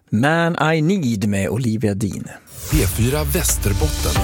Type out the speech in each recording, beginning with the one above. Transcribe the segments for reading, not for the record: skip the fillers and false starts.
Man I Need med Olivia Dean. P4 Västerbotten.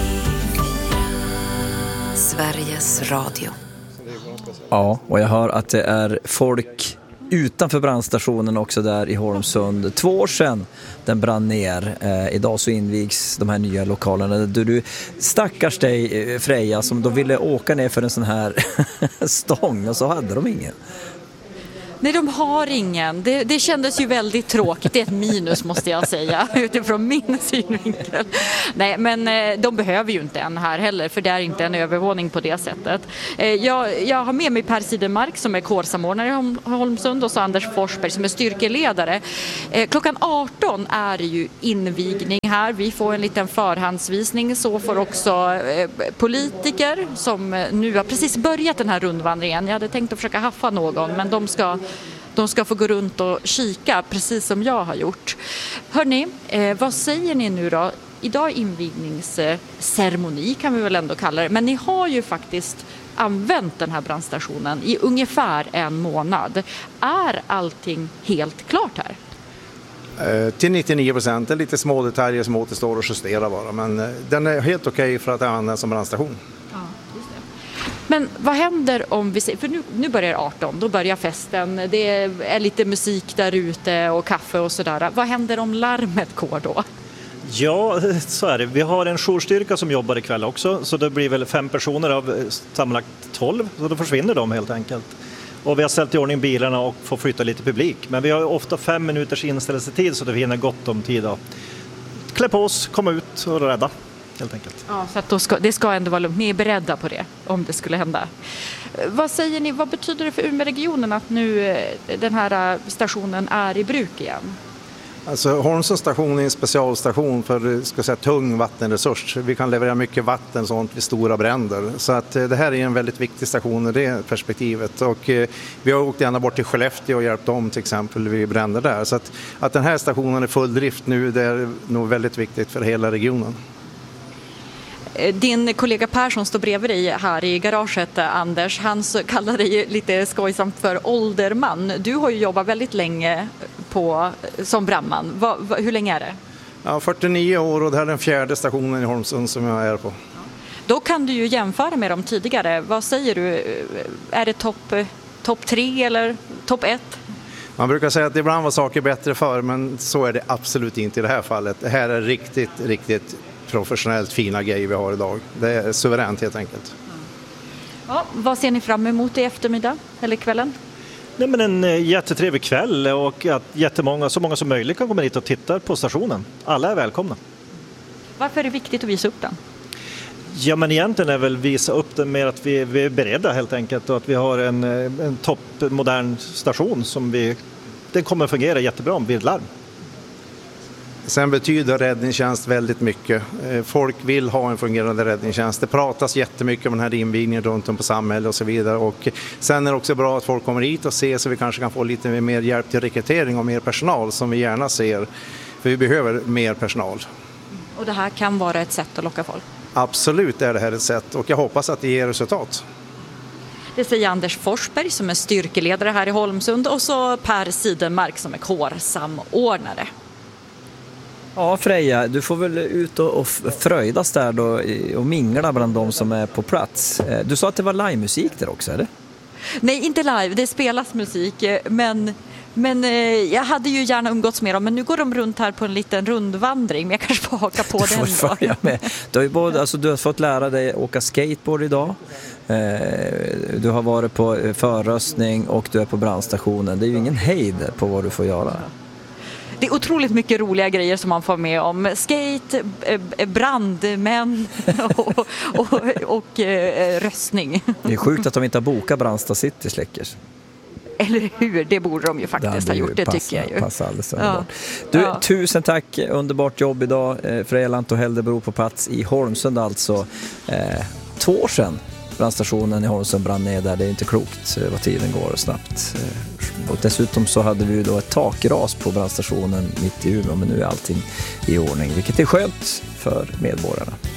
Sveriges Radio. Ja, och jag hör att det är folk utanför brandstationen också där i Holmsund. 2 år sedan den brann ner. Idag så invigs de här nya lokalerna. Du stackars dig, Freja, som då ville åka ner för en sån här stång och så hade de ingen. Nej, de har ingen. Det kändes ju väldigt tråkigt. Det är ett minus, måste jag säga, utifrån min synvinkel. Nej, men de behöver ju inte en här heller, för det är inte en övervåning på det sättet. Jag har med mig Per Sidenmark som är kårsamordnare i Holmsund och så Anders Forsberg som är styrkeledare. Klockan 18 är det ju invigning här. Vi får en liten förhandsvisning. Så får också politiker som nu har precis börjat den här rundvandringen. Jag hade tänkt att försöka haffa någon, men de ska få gå runt och kika, precis som jag har gjort. Hörrni, vad säger ni nu då? Idag är invigningsceremoni, kan vi väl ändå kalla det. Men ni har ju faktiskt använt den här brandstationen i ungefär 1 månad. Är allting helt klart här? Till 99%. Det är lite små detaljer som återstår att justera bara. Men den är helt okej för att användas som brandstation. Men vad händer om vi ser, för nu börjar 18, då börjar festen, det är lite musik där ute och kaffe och sådär. Vad händer om larmet går då? Ja, så är det. Vi har en jourstyrka som jobbar ikväll också, så det blir väl 5 personer av sammanlagt 12, så då försvinner de helt enkelt. Och vi har ställt i ordning bilarna och får flytta lite publik, men vi har ofta 5 minuters inställelsetid så att vi hinner gott om tid att klä på oss, komma ut och rädda. Helt enkelt. Ja, så att det ska ändå vara lugnt. Ni är beredda på det om det skulle hända. Vad säger ni, vad betyder det för Umeåregionen att nu den här stationen är i bruk igen? Alltså Holmsund station är en specialstation för tung vattenresurs. Vi kan leverera mycket vatten sånt vid stora bränder. Så att det här är en väldigt viktig station i det perspektivet. Och vi har åkt ända bort till Skellefteå och hjälpt dem till exempel vid bränder där. Så att den här stationen är full drift nu, det är nog väldigt viktigt för hela regionen. Din kollega Persson står bredvid dig här i garaget, Anders. Han kallar dig lite skojsamt för ålderman. Du har ju jobbat väldigt länge som brandman. Hur länge är det? Ja, 49 år och det här är den 4:e stationen i Holmsund som jag är på. Då kan du ju jämföra med dem tidigare. Vad säger du? Är det topp 3 eller topp 1? Man brukar säga att ibland var saker bättre förr, men så är det absolut inte i det här fallet. Det här är riktigt professionellt fina grejer vi har idag. Det är suveränt helt enkelt. Ja, vad ser ni fram emot i eftermiddag eller kvällen? Nej, men en jättetrevlig kväll och att så många som möjligt kan komma hit och titta på stationen. Alla är välkomna. Varför är det viktigt att visa upp den? Ja, men egentligen är väl visa upp den med att vi är beredda helt enkelt och att vi har en toppmodern station som den kommer att fungera jättebra vid larm. Sen betyder räddningstjänst väldigt mycket. Folk vill ha en fungerande räddningstjänst. Det pratas jättemycket om den här invigningen runt om på samhället och så vidare. Och sen är det också bra att folk kommer hit och ser så vi kanske kan få lite mer hjälp till rekrytering och mer personal som vi gärna ser. För vi behöver mer personal. Och det här kan vara ett sätt att locka folk? Absolut är det här ett sätt och jag hoppas att det ger resultat. Det säger Anders Forsberg som är styrkeledare här i Holmsund och så Per Sidenmark som är kårsamordnare. Ja, Freja, du får väl ut och fröjdas där då och mingla bland de som är på plats. Du sa att det var livemusik där också, eller? Nej, inte live. Det spelas musik, men jag hade ju gärna umgåtts med dem. Men nu går de runt här på en liten rundvandring. Men jag kanske får haka på den då. Med. Du har fått lära dig åka skateboard idag. Du har varit på förröstning och du är på brandstationen. Det är ju ingen hejd på vad du får göra. Det är otroligt mycket roliga grejer som man får med om. Skate, brandmän och röstning. Det är sjukt att de inte har bokat Brandsta City Släckers. Eller hur? Det borde de ju faktiskt ha gjort, det tycker jag ju. Passa alldeles underbart. Tusen tack, underbart jobb idag. Freja Lantto-Heldebro på plats i Holmsund alltså. 2 år sedan brandstationen i Holmsund brann ner där. Det är inte klokt vad tiden går snabbt. Och dessutom så hade vi ju då ett takras på brandstationen mitt i Umeå, men nu är allting i ordning, vilket är skönt för medborgarna.